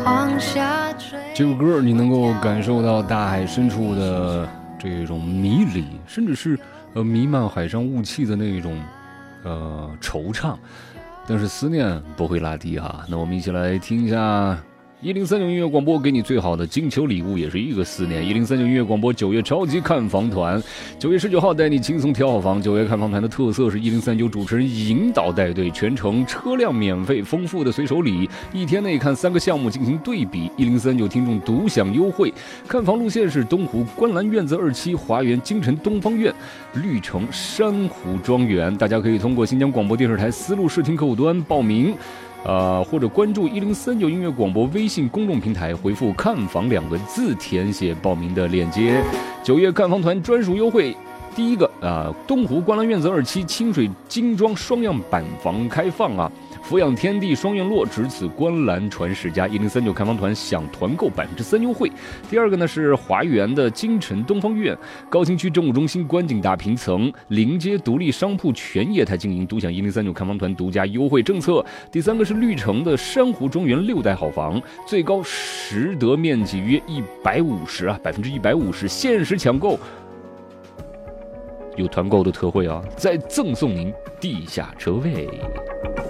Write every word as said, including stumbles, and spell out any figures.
这首歌你能够感受到大海深处的这种迷离，甚至是呃弥漫海上雾气的那种呃惆怅，但是思念不会拉低哈。那我们一起来听一下一零三九音乐广播给你最好的金球礼物，也是一个思念。一零三九音乐广播九月超级看房团，九月十九号带你轻松挑好房。九月看房团的特色是一零三九主持人引导带队，全程车辆免费，丰富的随手礼，一天内看三个项目进行对比。一零三九听众独享优惠。看房路线是东湖观澜院子二期、华园京城东方院、绿城珊瑚庄园。大家可以通过新疆广播电视台丝路视听客户端报名。呃，或者关注一零三九音乐广播微信公众平台，回复"看房"两个字，填写报名的链接。九月看房团专属优惠，第一个啊、呃，东湖观澜院子二期清水精装双样板房开放啊，俯仰天地双院落，只此观澜传十家。一零三九看房团享团购百分之三优惠。第二个呢是华园的京城东方院，高新区政务中心观景大平层，临街独立商铺全业态经营，独享一零三九看房团独家优惠政策。第三个是绿城的珊瑚庄园六代好房，最高实得面积约一百五十啊，百分之一百五十，限时抢购。有团购的特惠啊，再赠送您地下车位。